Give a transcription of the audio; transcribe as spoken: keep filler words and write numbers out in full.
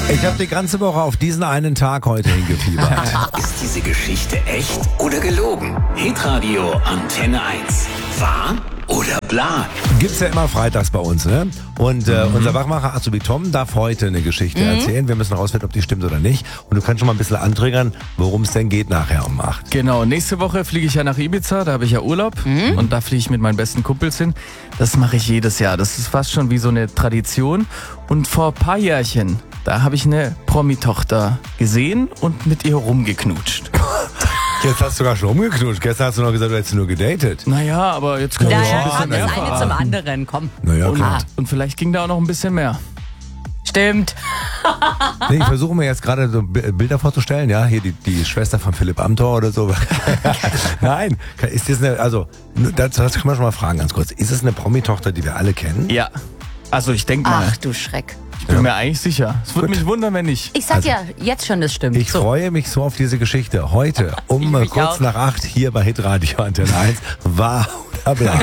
Ich habe die ganze Woche auf diesen einen Tag heute hingefiebert. Ist diese Geschichte echt oder gelogen? Hitradio Antenne eins. Wahr oder bla? Gibt's ja immer freitags bei uns, ne? Und äh, Mhm. unser Wachmacher Azubi Tom darf heute eine Geschichte mhm. erzählen. Wir müssen rausfinden, ob die stimmt oder nicht. Und du kannst schon mal ein bisschen antriggern, worum es denn geht nachher um acht. Genau, nächste Woche fliege ich ja nach Ibiza, da habe ich ja Urlaub mhm. und da fliege ich mit meinen besten Kumpels hin. Das mache ich jedes Jahr, das ist fast schon wie so eine Tradition. Und vor ein paar Jährchen, da habe ich eine Promi-Tochter gesehen und mit ihr rumgeknutscht. Jetzt hast du sogar schon rumgeknutscht. Gestern hast du noch gesagt, du hättest nur gedatet. Naja, aber jetzt können wir Ja, noch ein ja, bisschen komm, mehr das eine verraten. zum anderen, komm. Naja, Und, klar. und vielleicht ging da auch noch ein bisschen mehr. Stimmt. Nee, ich versuche mir jetzt gerade so B- Bilder vorzustellen, ja, hier die, die Schwester von Philipp Amthor oder so. Nein, ist das eine, also, das, das kann man schon mal fragen, ganz kurz. Ist es eine Promi-Tochter, die wir alle kennen? Ja, also ich denke mal, Ach du Schreck. ich bin mir eigentlich sicher. Es würde Gut. mich wundern, wenn nicht. Ich sag Also, ja jetzt schon, das stimmt. Ich So. freue mich so auf diese Geschichte. Heute um Ich äh, mich kurz auch. nach acht hier bei Hitradio Antenne eins. Wahr oder bla?